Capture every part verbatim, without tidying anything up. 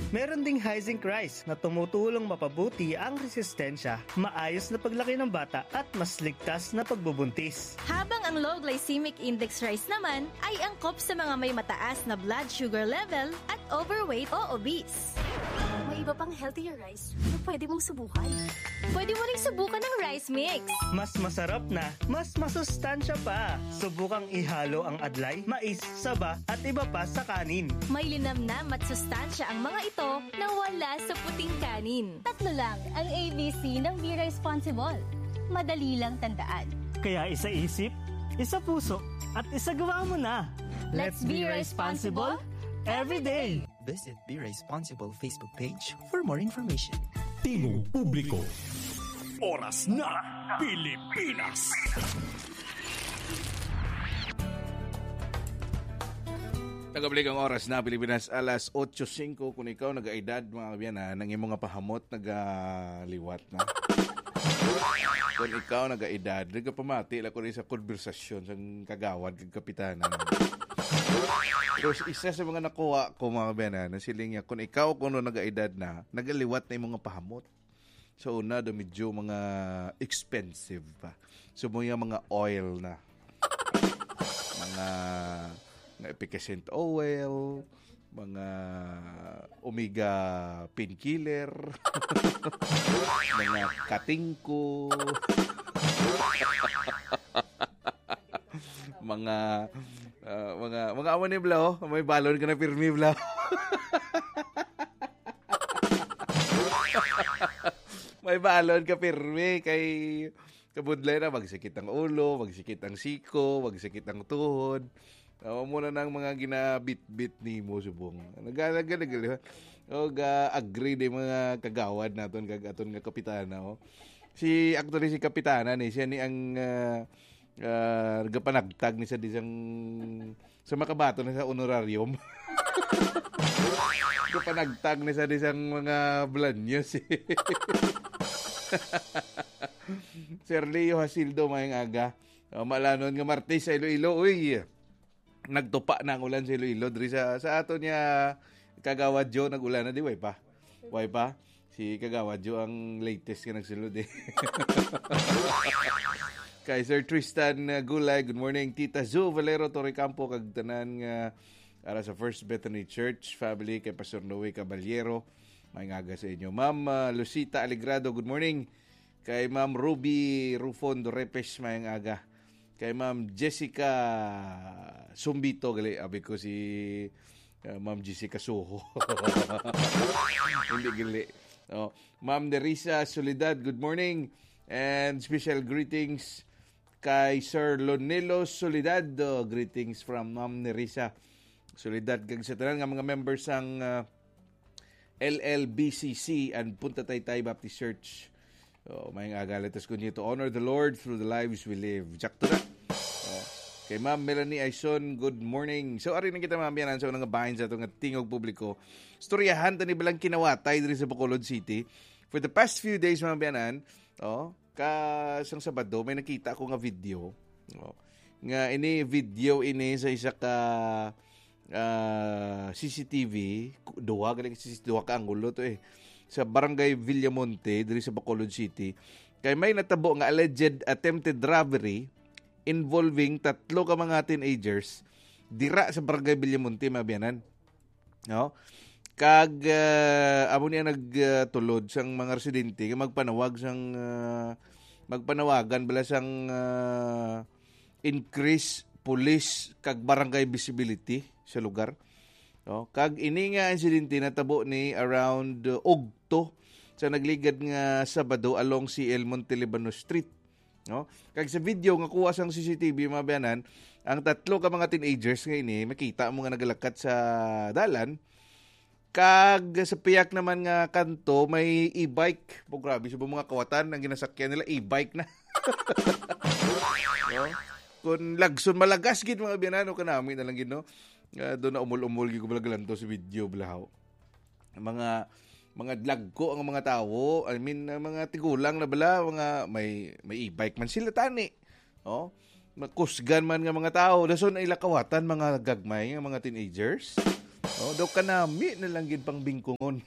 Meron ding high zinc rice na tumutulong mapabuti ang resistensya, maayos na paglaki ng bata at mas ligtas na pagbubuntis. Habang ang low glycemic index rice naman ay angkop sa mga may mataas na blood sugar level at overweight o obese. May iba pang healthier rice na pwede mong subukan. Pwede mo ring subukan ng rice mix. Mas masarap na, mas masustansya pa. Subukang ihalo ang adlay, mais, saba at iba pa sa kanin. May linamnam at sustansya ang mga ito na wala sa puting kanin. Tatlo lang ang A B C ng Be Responsible. Madali lang tandaan. Kaya isa isip, isa puso, at isa gawa mo na. Let's be responsible every day. Visit Be Responsible Facebook page for more information. Tingog publiko. Oras na Pilipinas. Nagabalik ang oras na Pilipinas alas eight oh five. Kung ikaw nag-aedad mga kabiyana, nang imong nga pahamot nagaliwat na. Kung ikaw nag-aedad, nagapamati lang ko rin sa konversasyon sa kagawad kag kapitanan. Pero isa sa mga nakuha ko mga kabiyana, na siling niya, kung ikaw kung nag-aedad na, nagaliwat na yung mga pahamot. So una, do medyo mga expensive pa. So mga mga oil na. Mga mga efficient oil, mga omega painkiller, mga katingko, mga uh, mga mga awan ni Blau, may balon ka na pirmi Blau. May balon ka pirmi kay kabudlay na magsikit ang ulo, magsikit ang siko, magsikit ang tuhod. Uh, muna ng mga ginabit-bit ni mo subong. Naganagal o ga agree di mga kagawad naton kag aton nga kapitana oh. Si actually si kapitana ni siya ni ang uh, uh, gapanagtag ni sa disang sa makabato na sa honorarium. Gapanagtag ni sa disang mga blanyos. Sir Leo Hasildo mayang aga. Uh, malanon nga Martes sa Iloilo uy. Nagtupa na ang ulan sa Iloilo. Diri sa, sa ato niya, Kagawad Jo, nag-ulan na di, way pa. Way pa. Si Kagawad Jo ang latest ka nagsulod eh. Kay Sir Tristan Gulay, good morning. Tita Zu Valero Torrecampo, kag tanan nga ara sa First Bethany Church family, kay Pastor Noe Caballero. May ngaga sa inyo. Ma'am uh, Lucita Aligrado, good morning. Kay Ma'am Ruby Rufon Dorepes, may ngaga. Kay Ma'am Jessica Sumbito, gali, abi ko si uh, Ma'am Jessica Soho. Hindi gali. Oh. Ma'am Nerissa Soledad, good morning. And special greetings kay Sir Lonelo Soledad. Oh, greetings from Ma'am Nerissa Soledad. Kag sa tanan nga mga members ang uh, L L B C C and Punta Taytay Baptist Church. Oh, may aga, let us continue to honor the Lord through the lives we live. Jack to na. Oh. Kay Ma'am Melanie Aison, good morning. So, ari na kita mamiyanan sa unang bahin sa itong tingog publiko. Storyahan, tani balang kinawatay diri sa Bacolod City. For the past few days, mamiyanan, oh, kasang Sabado, may nakita ko nga video. Oh, nga ini video ini sa isa ka uh, C C T V, duha, galing C C T V, duha ka angulo to eh. Sa Barangay Villamonte, diri sa Bacolod City, kay may natabo nga alleged attempted robbery involving tatlo ka mga teenagers dira sa Barangay Villamonte, mabiyanan. No? Kag uh, amo niya nagtulod uh, sang mga residente kay magpanawag sang uh, magpanawagan bala sang uh, increase police kag barangay visibility sa lugar. No, kag ini nga insidente natabo ni around uh, Ogto sa nagligad nga Sabado along si El Montelibano Street. No? Kag sa video nga kuha sang C C T V mabayanan, ang tatlo ka mga teenagers nga ini makita mo nga nagalakat sa dalan. Kag sa piyak naman nga kanto may e-bike. Po grabe sa mga kawatan ang ginasakyan nila e-bike na. No? Kung lagson malagas gid mga biyanano kanami na lang gid no. Uh, doon na umul-umul ko balagalan to sa video blahaw. Mga mga dlagko ang mga tao, I mean uh, mga tigulang na bala, mga may may e-bike man sila tani. Oh, makusgan man nga mga tao, dason ay lakawatan mga gagmay nga mga teenagers. Oh, daw kanami na lang gid pang bingkungon.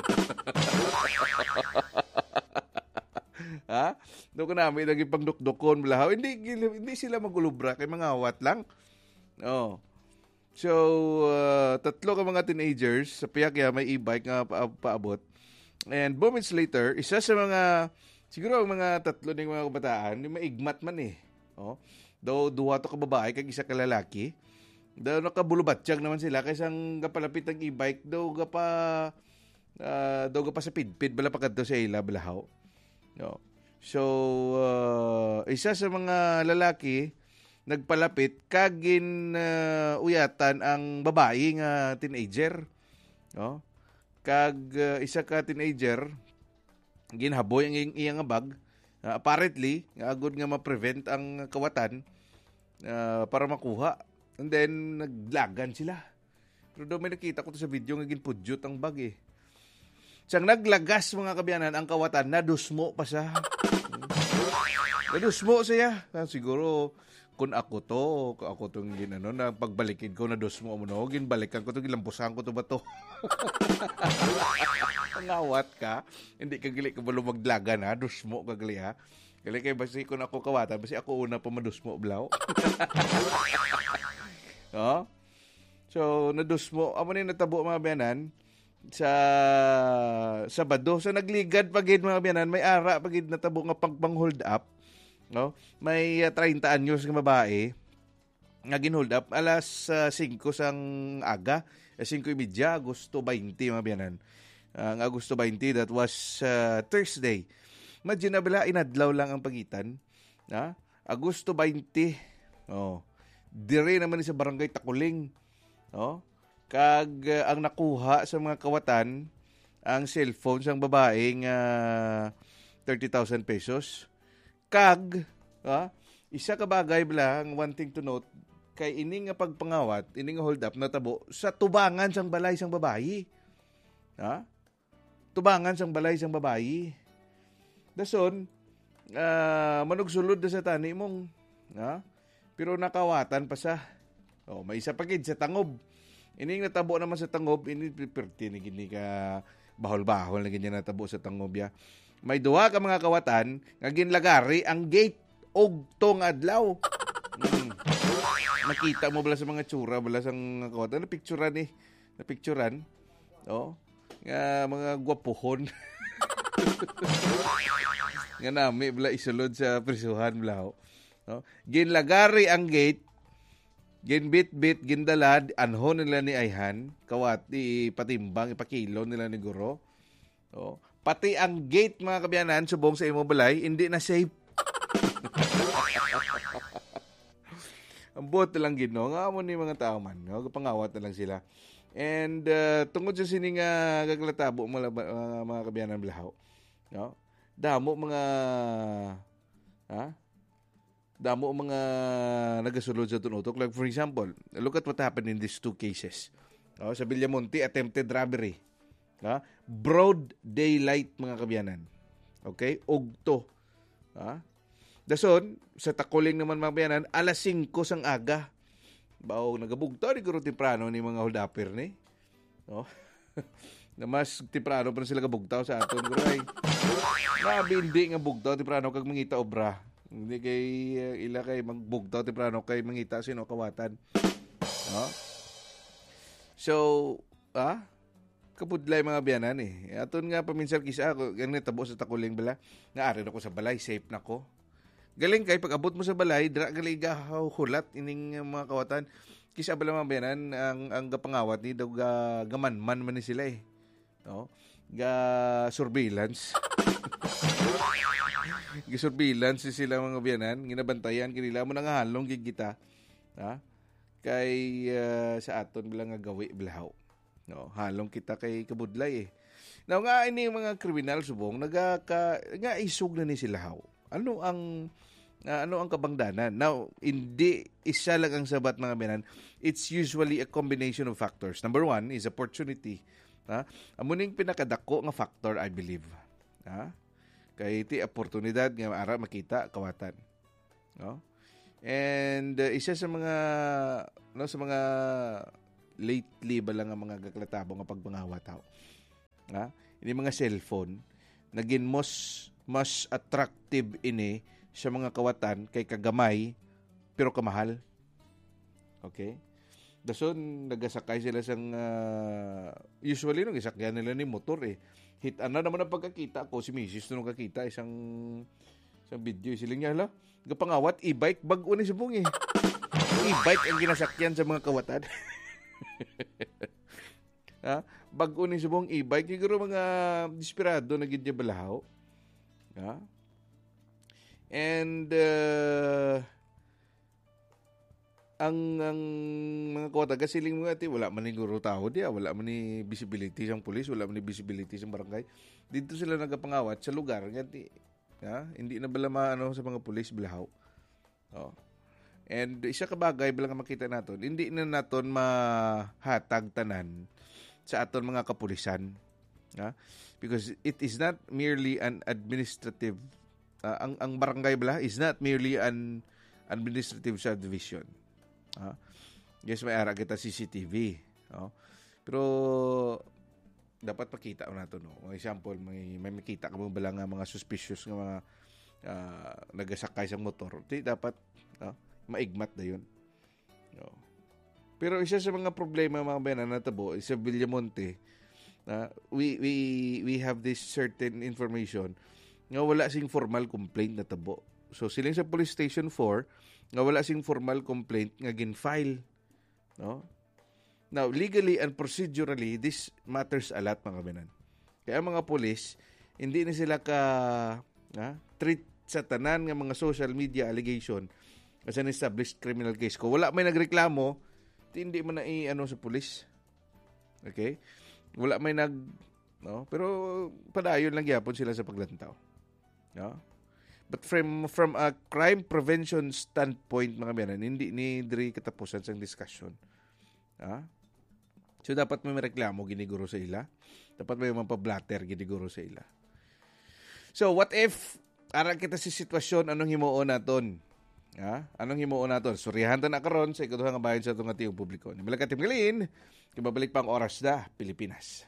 Ha? Daw kanami lagi pang dukdukon blahaw. Hindi hindi sila magulubra kay mga awat lang. Oh. So, uh, tatlo ka mga teenagers sa Piyakya may e-bike nga pa- paabot. And moments later, isa sa mga siguro ang mga tatlo ning mga kabataan, yung maigmat man eh. Oh. Daw duha to ka babae kag isa ka lalaki. Daw nakabulubatsyag naman sila kaysa ang kapalapit ng e-bike daw gapa uh, daw gapa sa pidpid bala pa kadto sa ila blahaw. No. So uh, isa sa mga lalaki nagpalapit kagin uh, uyatan ang babae nga teenager. No. Kag uh, isa ka teenager ginhaboy ang iyang bag. Uh, apparently, agud nga ma-prevent ang kawatan uh, para makuha. And then, naglagan sila. Pero daw may nakita ko to sa video, nga ginpudyot ang bag eh. Siyang naglagas mga kabiyanan, ang kawatan, nadusmo pa siya. Nadusmo siya. Ah, siguro, kung ako to, kung ako itong ginano, na pagbalikin ko, nadusmo mo no, ginbalikan ko to, gilampusan ko to ba to? Ngawat ka, hindi ka gali ka ba lumaglagan ha, dusmo ka gali ha. Gali kay basi kung ako kawatan, basi ako una pa madusmo blaw. No? So, nadusmo. Amo ni natabo mga biyanan sa Sabado. Sa nagligad pagid mga biyanan, may ara pagid natabo nga pang hold up. No? May uh, thirty anyos nga babae nga ginhold up alas uh, singko sang aga, singko media, Agosto twenty mga biyanan. Ang uh, Agosto twenty, that was uh, Thursday. Medyo na bala, inadlaw lang ang pagitan. Ha? Agosto twenty. Oh. Dire naman sa barangay Takuling. Oh. Kag uh, ang nakuha sa mga kawatan, ang cellphone sang babaeng uh, thirty thousand pesos. Kag, ha? Isa ka bagay bala, ang one thing to note, kay ining nga pagpangawat, ining nga hold up, natabo sa tubangan sang balay sang babayi. Ha? Tubangan sang balay sang babayi. Dason, uh, manugsulod na sa tani mong, ha? Pero nakawatan pa sa, oh, may isa pagid sa tangob. Ining natabo naman sa tangob, ini perti ni gini ka bahol-bahol na ganyan natabo sa tangob ya. May duha ka mga kawatan nga ginlagari ang gate og tong adlaw. Hmm. Nakita mo bala sa mga tsura bala sang kawatan na picturean eh. Na picturean. Oh. Nga mga gwapuhon. Nga nami bala isulod sa prisuhan bala. No? Ginlagari ang gate, ginbit-bit, gindalad, anhon nila ni Ayhan, kawat, ipatimbang, ipakilo nila ni Guro. No? Pati ang gate, mga kabiyanan, subong sa imo balay, hindi na safe. Ang buot na lang gino, nga mo ni mga tao man, no? Pangawat na lang sila. And uh, tungkol sa sining uh, gaglatabo, mga, uh, mga kabiyanan blahaw, no? Damo mga, ha? Damo mga nagasulod sa tunutok. Like for example, look at what happened in these two cases. Oh, sa Villamonte, attempted robbery. Ha? Broad daylight, mga kabiyanan. Okay? Ugto. Ha? Dason, sa Takuling naman, mga kabiyanan, alas singko sang aga. Bao, nagabugto, di kuro temprano ni mga holdapper ni. No? Na mas temprano pa sila kabugtaw sa aton. Kuray. Nabindi nga bugtaw, temprano kag mangita obra. Hindi kay uh, ila kay magbugtaw temprano kay mangita sino kawatan. No? So, ah, kapudlay mga biyanan eh. Aton nga paminsan kisa ako, ganun tabo sa Takuling bala. Naari na ko sa balay, safe na ko. Galing kay pag abot mo sa balay, dra gali gahaw hulat ining uh, mga kawatan. Kisa bala mga biyanan ang ang gapangawat ni daw ga, gamanman man ni sila eh. No? Ga surveillance. Gisurveillance sila mga biyanan, ginabantayan kinila mo nang halong gid kita. Ha? Kay uh, sa aton bilang nga gawi blahaw. No, halong kita kay kabudlay eh. Now nga ini mga kriminal subong nagaka nga isug na ni sila haw. Ano ang uh, ano ang kabangdanan? Now, hindi isa lang ang sabat mga biyanan. It's usually a combination of factors. Number one is opportunity. Ha? Amuning pinakadako nga factor, I believe. Ha? Kay iti oportunidad nga ara makita kawatan. No? And uh, isa sa mga no sa mga lately ba lang ang mga gaklatabo nga pagpangawa tao. Ha? Ini mga cellphone naging mas mas attractive ini sa mga kawatan kay kagamay pero kamahal. Okay? Dason nagasakay sila sang uh, usually nung isakyan nila ni motor eh. Hit ana naman ang pagkakita ko si Missus nung kakita isang isang video siling niya hala. Gapangawat e-bike bag-o ni subong eh. E-bike ang ginasakyan sa mga kawatan. Ha? Bag-o ni subong e-bike siguro mga desperado na gid balahaw. Ha? And uh, ang ang mga kawatan kasiling mga ti wala man ni guro tao dia, wala man ni visibility sang pulis, wala man ni visibility sang barangay. Dito sila nagapangawat sa lugar ngati. Ha? Hindi na bala maano sa mga pulis balahaw. Oh. And isa ka bagay bilang makita naton, hindi na naton mahatag tanan sa aton mga kapulisan. Ha? Because it is not merely an administrative uh, ang ang barangay bala is not merely an administrative subdivision. Ha? Yes, may ara kita C C T V. Oh. Pero dapat makita nato no. For example, may may makita ka mo bala nga mga suspicious nga mga uh, nagasakay sa motor. Di dapat no, maigmat na yun. No. Pero isa sa mga problema mga bayanan natabo is sa Villamonte, uh, we we we have this certain information nga wala sing formal complaint natabo. So siling sa police station four nga wala sing formal complaint nga gin-file. No? Now, legally and procedurally, this matters a lot mga bayanan. Kaya mga police, hindi na sila ka ha, treat sa tanan nga mga social media allegation as an established criminal case. Ko wala may nagreklamo, hindi man na i-ano sa pulis. Okay? Wala may nag no, pero padayon lang gyapon sila sa paglantaw. No? But from from a crime prevention standpoint mga bayanan, hindi ni diri katapusan sang discussion. Ha? So dapat may reklamo giniguro sa ila. Dapat may mapablatter giniguro sa ila. So what if ara kita si sitwasyon anong himuon naton? Ha? Anong himuon naton? Surihan ta na karon sa ikaduhang nga bahin sa atong atiyong publiko. Nimala ka timgalin, kibabalik pang oras da Pilipinas.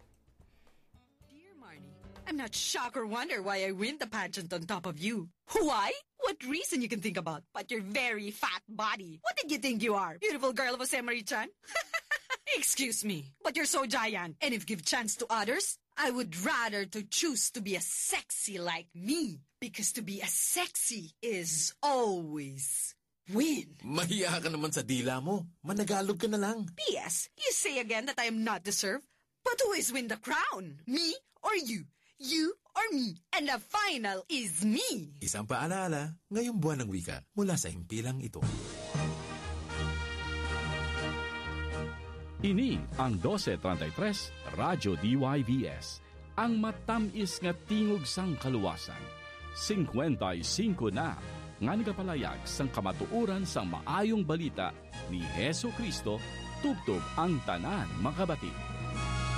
Dear Marnie, I'm not shocked or wonder why I win the pageant on top of you. Why? What reason you can think about? But your very fat body. What did you think you are? Beautiful girl of Jose Marie-chan? Excuse me, but you're so giant. And if give chance to others, I would rather to choose to be a sexy like me. Because to be a sexy is always win. Mahiya ka naman sa dila mo. Managalog ka na lang. P S. You say again that I am not deserved? But who is win the crown? Me or you? You or me? And the final is me. Isang paalala, ngayong buwan ng wika mula sa himpilang ito. Ini ang twelve thirty-three Radyo D Y V S, ang matamis nga tingog sang kaluwasan. fifty-five na nga nagapalayag sang kamatuoran sang maayong balita ni Hesu Kristo tubtob ang tanan makabati.